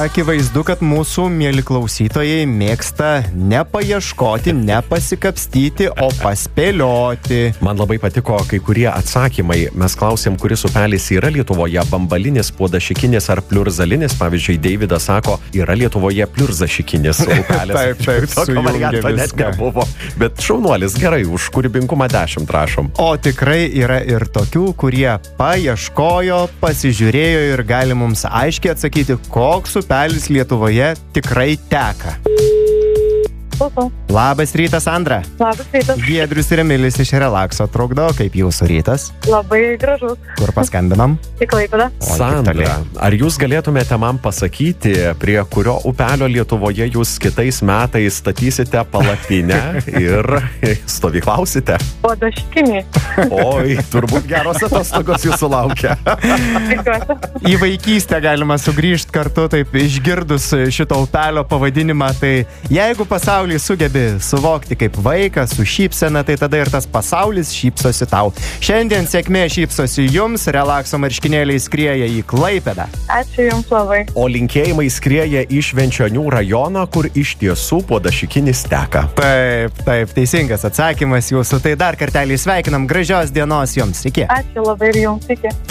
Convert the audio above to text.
Akivaizdu, kad mūsų mieli klausytojai mėgsta nepaieškoti, nepasikapstyti, o paspėlioti. Man labai patiko kai kurie atsakymai. Mes klausėm, kuris upelis yra Lietuvoje, bambalinis, puodašikinis ar pliurzalinis. Pavyzdžiui, Deividas sako, yra Lietuvoje pliurzašikinis upelis. Taip, tokio varianto net nebuvo. Bet šaunuolis, gerai, už kūrybingumą 10 rašom. O tikrai yra ir tokių, kurie paieškojo, pasižiūrėjo ir gali mums aiškiai atsakyti, koks upelis Lietuvoje tikrai teka. Labas rytas, Sandra. Labas rytas. Giedrius ir Emilis iš Relakso trukdo, kaip jūsų rytas? Labai gražus. Kur paskambinam? Į Klaipėdą. Sandra, ar jūs galėtumėte man pasakyti, prie kurio upelio Lietuvoje jūs kitais metais statysite palapinę ir stovyklausite? Puodašikinį. Oi, turbūt geros atostogos jūsų laukia. Į vaikystę galima sugrįžti kartu, taip išgirdus šito upelio pavadinimą, tai jeigu pasaulį sugebi suvokti kaip vaikas su šypsena, tai tada ir tas pasaulis šypsosi tau. Šiandien sėkmė šypsosi jums, Relakso marškinėliai skrieja į Klaipėdą. Ačiū jums labai. O linkėjimai skrieja į Švenčionių rajoną, kur iš tiesų puodašikinis teka. Taip, teisingas atsakymas jūsų. Tai dar kartelį sveikinam, gražios dienos jums. Iki. Ačiū labai ir jums. Iki.